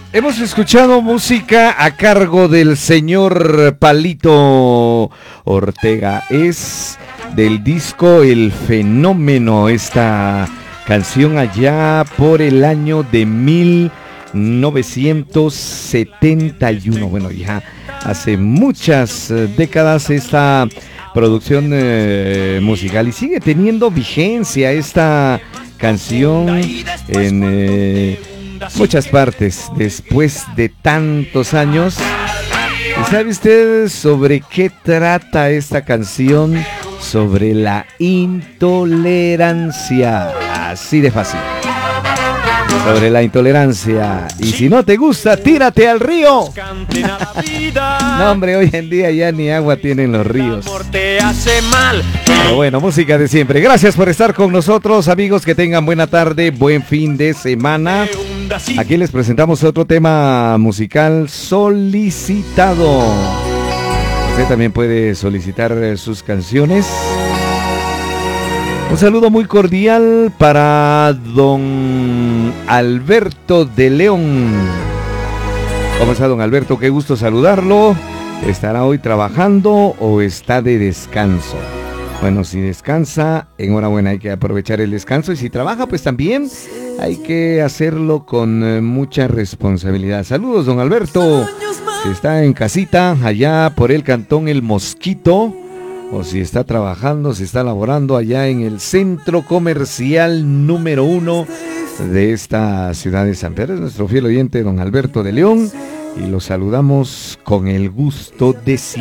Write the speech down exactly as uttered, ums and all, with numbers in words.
Hemos escuchado música a cargo del señor Palito Ortega. Es del disco El Fenómeno, esta canción allá por el año de mil novecientos setenta y uno. Bueno, ya hace muchas décadas esta producción eh, musical y sigue teniendo vigencia esta canción en eh, muchas partes después de tantos años. ¿Y sabe usted sobre qué trata esta canción? Sobre la intolerancia, así de fácil. Sobre la intolerancia. Y si no te gusta, tírate al río. No, hombre, hoy en día ya ni agua tienen los ríos. Pero bueno, música de siempre. Gracias por estar con nosotros, amigos. Que tengan buena tarde, buen fin de semana. Aquí les presentamos otro tema musical solicitado. Usted también puede solicitar sus canciones. Un saludo muy cordial para don Alberto de León. ¿Cómo está, don Alberto? Qué gusto saludarlo. ¿Estará hoy trabajando o está de descanso? Bueno, si descansa, enhorabuena, hay que aprovechar el descanso. Y si trabaja, pues también hay que hacerlo con eh, mucha responsabilidad. Saludos, don Alberto. Si está en casita, allá por el cantón El Mosquito, o si está trabajando, si está laborando allá en el centro comercial número uno de esta ciudad de San Pedro. Es nuestro fiel oyente, don Alberto de León, y lo saludamos con el gusto de siempre.